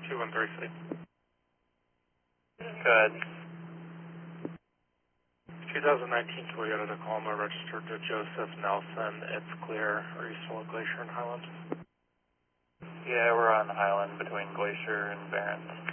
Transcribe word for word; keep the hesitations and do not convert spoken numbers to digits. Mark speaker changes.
Speaker 1: two one three C.
Speaker 2: Good.
Speaker 1: twenty nineteen Toyota Tacoma registered to Joseph Nelson. It's clear. Are you still at Glacier and Highland?
Speaker 2: Yeah, we're on Highland between Glacier and Barrens.